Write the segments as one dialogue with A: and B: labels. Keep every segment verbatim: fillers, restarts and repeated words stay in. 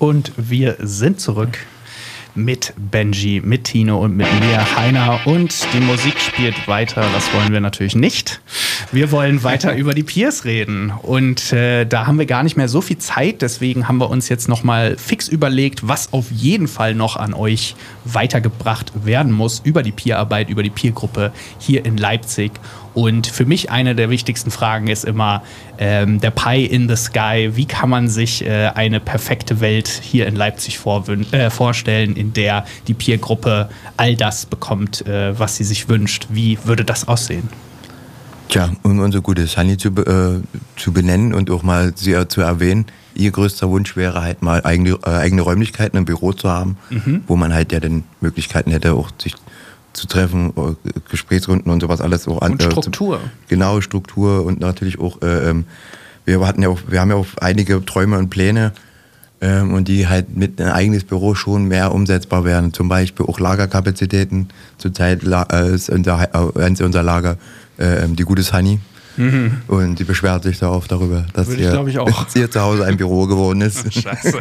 A: Und wir sind zurück mit Benji, mit Tino und mit mir, Heiner. Und die Musik spielt weiter, das wollen wir natürlich nicht. Wir wollen weiter über die Peers reden. Und äh, da haben wir gar nicht mehr so viel Zeit. Deswegen haben wir uns jetzt noch mal fix überlegt, was auf jeden Fall noch an euch weitergebracht werden muss über die Peerarbeit, über die Peergruppe hier in Leipzig. Und für mich eine der wichtigsten Fragen ist immer ähm, der Pie in the Sky. Wie kann man sich äh, eine perfekte Welt hier in Leipzig vorwün- äh, vorstellen, in der die Peergruppe all das bekommt, äh, was sie sich wünscht? Wie würde das aussehen?
B: Tja, um unser gutes Honey zu, äh, zu benennen und auch mal sehr zu erwähnen, ihr größter Wunsch wäre halt mal eigene, äh, eigene Räumlichkeiten im Büro zu haben, mhm. wo man halt ja dann Möglichkeiten hätte, auch sich zu treffen, Gesprächsrunden und sowas alles auch an.
A: Und Struktur.
B: Äh, zu, genau, Struktur und natürlich auch, äh, wir hatten ja auch, wir haben ja auch einige Träume und Pläne ähm, und die halt mit einem eigenes Büro schon mehr umsetzbar werden. Zum Beispiel auch Lagerkapazitäten. Zurzeit äh, ist unser, äh, unser Lager äh, die Gutes Honey. Mhm. Und die beschwert sich da oft darüber, dass ihr,
A: ich, auch.
B: ihr zu Hause ein Büro geworden ist.
A: Scheiße.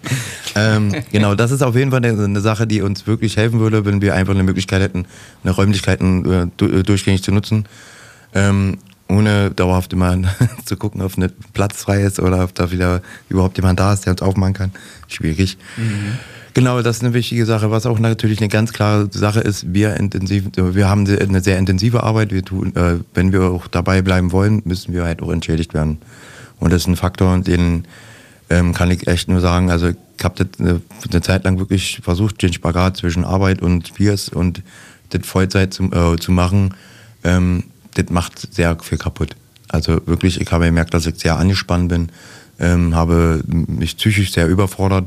B: ähm, genau, das ist auf jeden Fall eine, eine Sache, die uns wirklich helfen würde, wenn wir einfach eine Möglichkeit hätten, eine Räumlichkeiten äh, durchgängig zu nutzen, ähm, ohne dauerhaft immer zu gucken, ob ein Platz frei ist oder ob da wieder überhaupt jemand da ist, der uns aufmachen kann. Schwierig. Mhm. Genau, das ist eine wichtige Sache. Was auch natürlich eine ganz klare Sache ist, wir, intensiv, wir haben eine sehr intensive Arbeit. Wir tun, äh, wenn wir auch dabei bleiben wollen, müssen wir halt auch entschädigt werden. Und das ist ein Faktor, den ähm, kann ich echt nur sagen. Also ich habe das eine, eine Zeit lang wirklich versucht, den Spagat zwischen Arbeit und Peers und das Vollzeit zu, äh, zu machen. Ähm, das macht sehr viel kaputt. Also wirklich, ich habe gemerkt, dass ich sehr angespannt bin, ähm, habe mich psychisch sehr überfordert.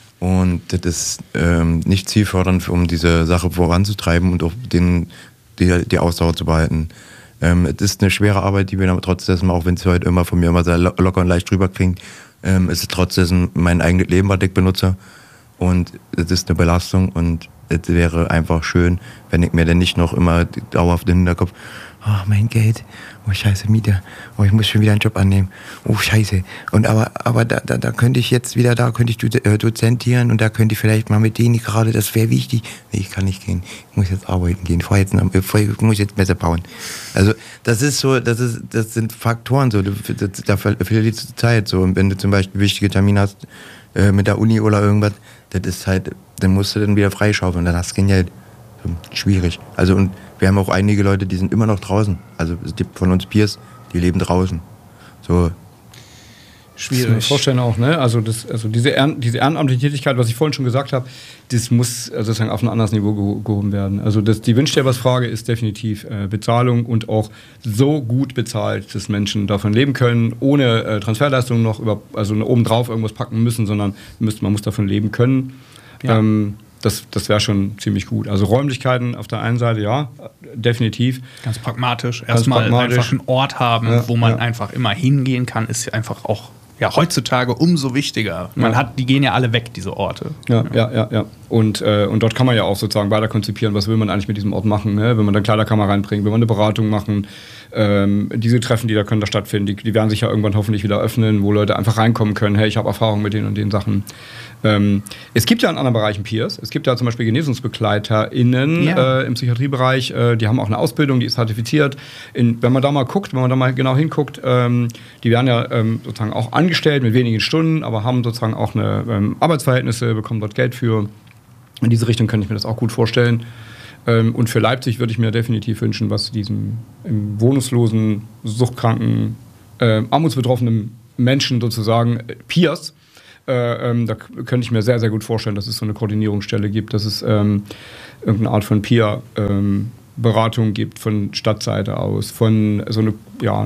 B: Und das ist ähm, nicht zielfördernd, um diese Sache voranzutreiben und auch den, die, die Ausdauer zu behalten. Ähm, es ist eine schwere Arbeit, die wir aber trotzdem, auch wenn es heute immer von mir immer sehr locker und leicht drüber klingt, ähm, es ist trotzdem mein eigenes Leben, was ich benutze. Und es ist eine Belastung und es wäre einfach schön, wenn ich mir dann nicht noch immer dauerhaft in den Hinterkopf, oh, mein Geld, oh scheiße, Miete, oh, ich muss schon wieder einen Job annehmen, oh scheiße. Und aber, aber da, da, da könnte ich jetzt wieder, da könnte ich dozentieren und da könnte ich vielleicht mal mit denen gerade, das wäre wichtig. Nee, ich kann nicht gehen, ich muss jetzt arbeiten gehen, ich, jetzt, ich muss jetzt besser bauen. Also das ist so, das ist, das sind Faktoren so, das, da verlierst du Zeit so. Und wenn du zum Beispiel wichtige Termine hast äh, mit der Uni oder irgendwas, das ist halt, dann musst du dann wieder freischaufeln und dann hast du kein Geld. Schwierig. Also und wir haben auch einige Leute, die sind immer noch draußen. Also es gibt von uns Peers, die leben draußen. So.
C: Schwierig. Das kann ich mir vorstellen auch, ne? Also, das, also diese, Ehren, diese ehrenamtliche Tätigkeit, was ich vorhin schon gesagt habe, das muss sozusagen auf ein anderes Niveau ge- gehoben werden. Also das, die Wünsch dir was Frage ist definitiv äh, Bezahlung und auch so gut bezahlt, dass Menschen davon leben können, ohne äh, Transferleistungen noch über, also obendrauf irgendwas packen müssen, sondern müsst, man muss davon leben können. Ja. Ähm, Das, das wäre schon ziemlich gut. Also Räumlichkeiten auf der einen Seite, ja, definitiv.
A: Ganz pragmatisch. Erstmal einfach einen Ort haben, ja, wo man ja. einfach immer hingehen kann, ist einfach auch ja, heutzutage umso wichtiger. Man ja. hat, die gehen ja alle weg, diese Orte.
C: Ja, ja, ja. ja. Und, äh, und dort kann man ja auch sozusagen weiter konzipieren, was will man eigentlich mit diesem Ort machen, ne? Wenn man da Kleiderkammer reinbringt, wenn man eine Beratung machen. Ähm, diese Treffen, die da können da stattfinden, die, die werden sich ja irgendwann hoffentlich wieder öffnen, wo Leute einfach reinkommen können, hey, ich habe Erfahrung mit den und den Sachen. Ähm, es gibt ja in anderen Bereichen Peers. Es gibt ja zum Beispiel GenesungsbegleiterInnen ja. äh, im Psychiatriebereich. Äh, die haben auch eine Ausbildung, die ist zertifiziert. In, wenn man da mal guckt, wenn man da mal genau hinguckt, ähm, die werden ja ähm, sozusagen auch angestellt mit wenigen Stunden, aber haben sozusagen auch eine ähm, Arbeitsverhältnisse, bekommen dort Geld für. In diese Richtung kann ich mir das auch gut vorstellen. Ähm, und für Leipzig würde ich mir definitiv wünschen, was diesem im wohnungslosen, suchtkranken, äh, armutsbetroffenen Menschen sozusagen äh, Peers, Äh, ähm, da könnte ich mir sehr, sehr gut vorstellen, dass es so eine Koordinierungsstelle gibt, dass es ähm, irgendeine Art von Peer-Beratung ähm, gibt von Stadtseite aus, von so einem ja,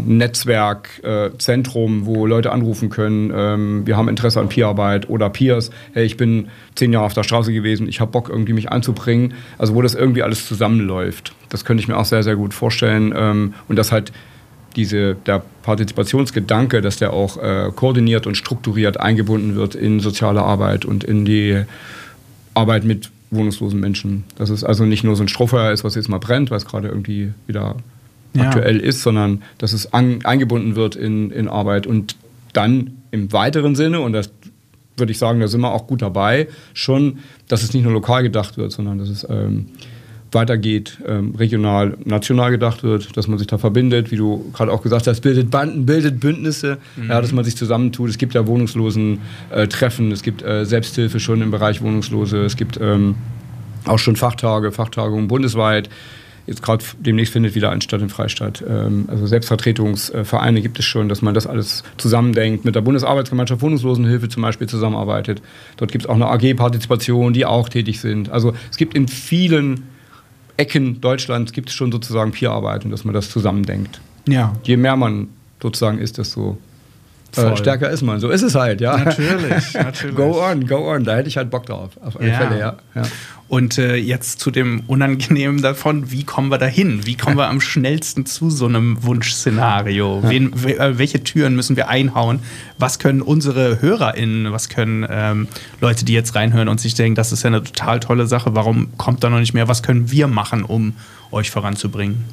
C: Netzwerkzentrum, äh, wo Leute anrufen können, ähm, wir haben Interesse an Peerarbeit oder Peers, hey, ich bin zehn Jahre auf der Straße gewesen, ich habe Bock, irgendwie mich einzubringen, also wo das irgendwie alles zusammenläuft. Das könnte ich mir auch sehr, sehr gut vorstellen ähm, und das halt Diese, der Partizipationsgedanke, dass der auch äh, koordiniert und strukturiert eingebunden wird in soziale Arbeit und in die Arbeit mit wohnungslosen Menschen. Dass es also nicht nur so ein Strohfeuer ist, was jetzt mal brennt, was gerade irgendwie wieder ja. aktuell ist, sondern dass es an, eingebunden wird in, in Arbeit und dann im weiteren Sinne, und das würde ich sagen, da sind wir auch gut dabei. Schon, dass es nicht nur lokal gedacht wird, sondern dass es ähm, weitergeht, ähm, regional, national gedacht wird, dass man sich da verbindet, wie du gerade auch gesagt hast, bildet Banden, bildet Bündnisse, mhm. ja, dass man sich zusammentut. Es gibt ja Wohnungslosen-Treffen, äh, es gibt äh, Selbsthilfe schon im Bereich Wohnungslose, es gibt ähm, auch schon Fachtage, Fachtagungen bundesweit. Jetzt gerade demnächst findet wieder ein statt in Freistadt. Ähm, also Selbstvertretungsvereine gibt es schon, dass man das alles zusammendenkt, mit der Bundesarbeitsgemeinschaft Wohnungslosenhilfe zum Beispiel zusammenarbeitet. Dort gibt es auch eine A G-Partizipation, die auch tätig sind. Also es gibt in vielen Ecken Deutschlands gibt es schon sozusagen Peerarbeit und dass man das zusammendenkt.
A: Ja.
C: Je mehr man sozusagen ist, desto äh, stärker ist man. So ist es halt, ja.
A: Natürlich, natürlich.
C: Go on, go on. Da hätte ich halt Bock drauf. Auf alle
A: ja.
C: Fälle, ja. ja.
A: Und äh, jetzt zu dem Unangenehmen davon, wie kommen wir da hin? Wie kommen wir am schnellsten zu so einem Wunschszenario?
C: Ja.
A: Wen, we, äh, welche Türen müssen wir einhauen? Was können unsere HörerInnen, was können ähm, Leute, die jetzt reinhören und sich denken, das ist ja eine total tolle Sache, warum kommt da noch nicht mehr? Was können wir machen, um euch voranzubringen?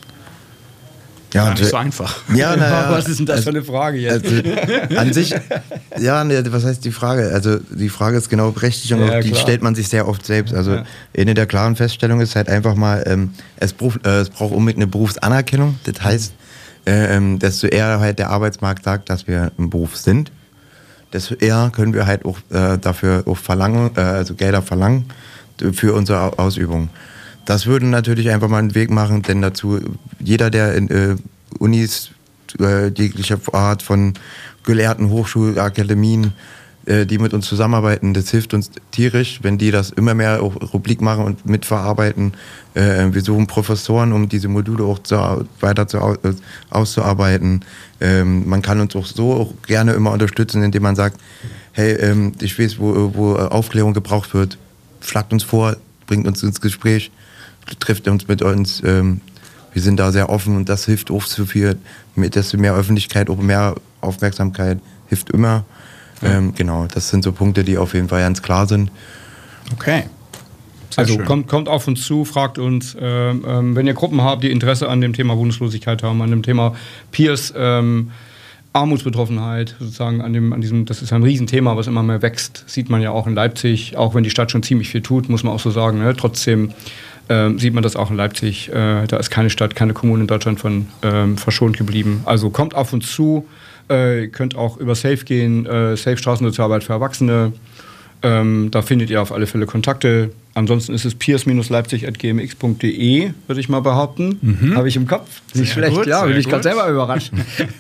B: Ja,
A: Gar nicht so einfach.
B: Ja, na,
C: was ist denn das
B: also,
C: für eine Frage jetzt?
B: Also, an sich, ja, ne, was heißt die Frage? Also die Frage ist genau berechtigt und
C: ja,
B: die
C: klar.
B: stellt man sich sehr oft selbst. Also
C: ja.
B: eine der klaren Feststellungen ist halt einfach mal, ähm, es, braucht, äh, es braucht unbedingt eine Berufsanerkennung. Das heißt, äh, ähm, desto eher halt der Arbeitsmarkt sagt, dass wir im Beruf sind, desto eher können wir halt auch äh, dafür auch verlangen, äh, also Gelder verlangen für unsere Ausübung. Das würde natürlich einfach mal einen Weg machen, denn dazu, jeder, der in äh, Unis, äh, jegliche Art von Gelehrten, Hochschulakademien, äh, die mit uns zusammenarbeiten, das hilft uns tierisch, wenn die das immer mehr auch Rubrik machen und mitverarbeiten. Äh, wir suchen Professoren, um diese Module auch zu, weiter zu, äh, auszuarbeiten. Ähm, man kann uns auch so auch gerne immer unterstützen, indem man sagt, hey, ähm, ich weiß, wo, wo Aufklärung gebraucht wird, schlagt uns vor, bringt uns ins Gespräch, trifft uns mit uns, ähm, wir sind da sehr offen und das hilft auch so viel, desto mehr Öffentlichkeit, auch mehr Aufmerksamkeit hilft immer. Ja. Ähm, genau, das sind so Punkte, die auf jeden Fall ganz klar sind.
A: Okay. Sehr
C: also
A: schön.
C: kommt, kommt auf uns zu, fragt uns, ähm, ähm, wenn ihr Gruppen habt, die Interesse an dem Thema Wohnungslosigkeit haben, an dem Thema Peers, ähm, Armutsbetroffenheit, sozusagen an dem, an diesem, das ist ein Riesenthema, was immer mehr wächst, sieht man ja auch in Leipzig, auch wenn die Stadt schon ziemlich viel tut, muss man auch so sagen, ne? Trotzdem ähm, sieht man das auch in Leipzig, äh, da ist keine Stadt, keine Kommune in Deutschland von ähm, verschont geblieben. Also kommt auf uns zu, äh, ihr könnt auch über Safe gehen, äh, Safe Straßensozialarbeit für Erwachsene, ähm, da findet ihr auf alle Fälle Kontakte. Ansonsten ist es peers leipzig at g m x punkt d e, würde ich mal behaupten. Mhm. Habe ich im Kopf. Nicht
A: sehr
C: schlecht,
A: gut,
C: ja, bin ich
A: gut.
C: gerade selber überrascht.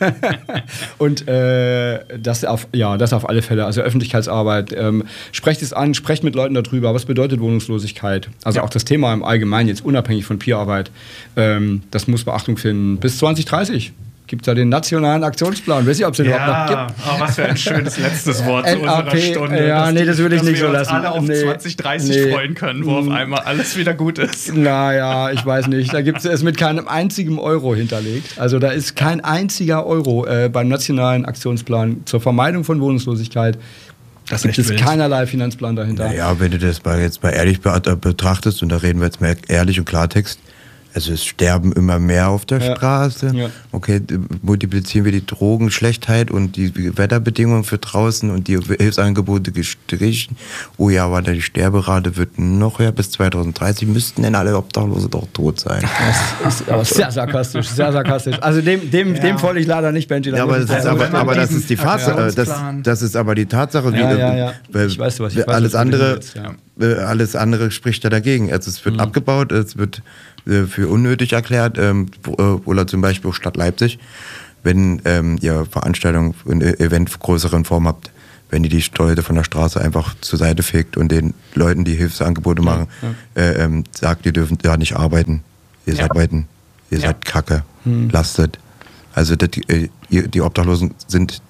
C: Und äh, das, auf, ja, das auf alle Fälle, also Öffentlichkeitsarbeit. Ähm, sprecht es an, sprecht mit Leuten darüber, was bedeutet Wohnungslosigkeit. Also ja. auch das Thema im Allgemeinen, jetzt unabhängig von Peerarbeit, ähm, das muss Beachtung finden. Bis zwanzig dreißig gibt es da den nationalen Aktionsplan. Weiß ich, ob es den
A: Ja,
C: überhaupt noch gibt.
A: oh, was für ein schönes letztes Wort zu
C: N A P,
A: unserer Stunde.
C: ja, nee, das würde ich
A: dass
C: nicht
A: wir
C: so
A: uns
C: lassen.
A: alle auf
C: Nee,
A: zwanzig dreißig
C: nee.
A: freuen können, wo auf einmal alles wieder gut ist.
C: Naja, ich weiß nicht. Da gibt es es mit keinem einzigen Euro hinterlegt. Also da ist kein einziger Euro äh, beim nationalen Aktionsplan zur Vermeidung von Wohnungslosigkeit.
A: Das
C: gibt es keinerlei Finanzplan dahinter.
B: Naja, wenn du das mal jetzt mal ehrlich betrachtest, und da reden wir jetzt mehr ehrlich und Klartext, also es sterben immer mehr auf der
C: Ja.
B: Straße.
C: Ja.
B: Okay, multiplizieren wir die Drogenschlechtheit und die Wetterbedingungen für draußen und die Hilfsangebote gestrichen. Oh ja, aber die Sterberate wird noch höher. Bis zwanzig dreißig müssten denn alle Obdachlose doch tot sein.
C: Das ist aber sehr sarkastisch, sehr sarkastisch. Also dem, dem,
A: Ja.
C: dem folge ich leider nicht, Benji.
B: Ja, aber das, ist aber, aber das ist die Tatsache. Das,
A: Aktionsplan-
B: das ist aber die Tatsache.
C: Ja,
B: wie,
C: ja, ja.
B: weil
C: Ich weiß, was ich weiß,
B: alles
C: was du
B: andere,
C: willst, ja.
B: äh, alles andere spricht ja dagegen. Also es wird
C: Mhm.
B: abgebaut, es wird äh, für unnötig erklärt. Ähm, wo- äh, oder zum Beispiel auch Stadt Leipzig, wenn ähm, ihr Veranstaltungen, ein Event größeren Form habt, wenn ihr die Leute von der Straße einfach zur Seite fegt und den Leuten, die Hilfsangebote machen,
C: ja.
B: Äh, ähm, sagt, ihr dürft ja nicht arbeiten. Ihr
A: Ja.
B: seid arbeiten. Ihr
A: Ja.
B: seid Kacke.
C: Hm.
B: Lastet. Also das, äh, ihr- die Obdachlosen sind